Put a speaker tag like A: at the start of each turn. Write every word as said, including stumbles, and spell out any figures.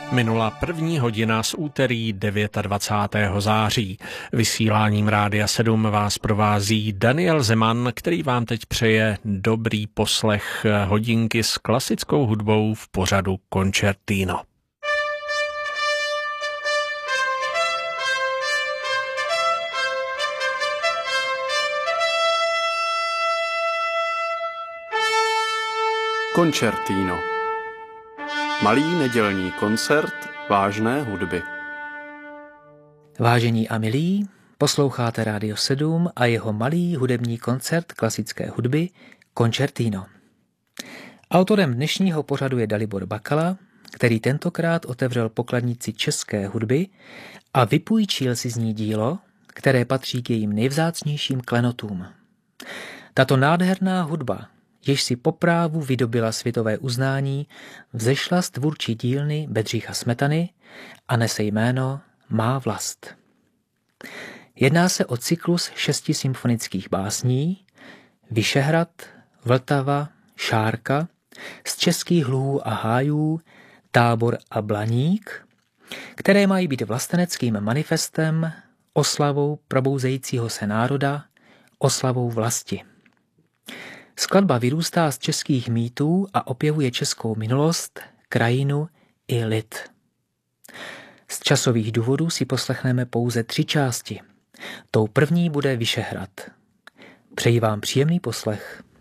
A: Minula první hodina z úterý dvacátého devátého září. Vysíláním Rádia sedm vás provází Daniel Zeman, který vám teď přeje dobrý poslech hodinky s klasickou hudbou v pořadu Concertino.
B: Concertino. Malý nedělní koncert vážné hudby.
C: Vážení a milí, posloucháte Rádio sedm a jeho malý hudební koncert klasické hudby Concertino. Autorem dnešního pořadu je Dalibor Bakala, který tentokrát otevřel pokladnici české hudby a vypůjčil si z ní dílo, které patří k jejím nejvzácnějším klenotům. Tato nádherná hudba, jež si po právu vydobila světové uznání, vzešla z tvůrčí dílny Bedřicha Smetany a nese jméno Má vlast. Jedná se o cyklus šesti symfonických básní Vyšehrad, Vltava, Šárka, z českých lhů a hájů, Tábor a Blaník, které mají být vlasteneckým manifestem, oslavou probouzejícího se národa, oslavou vlasti. Skladba vyrůstá z českých mýtů a opěvuje českou minulost, krajinu i lid. Z časových důvodů si poslechneme pouze tři části. Tou první bude Vyšehrad. Přeji vám příjemný poslech.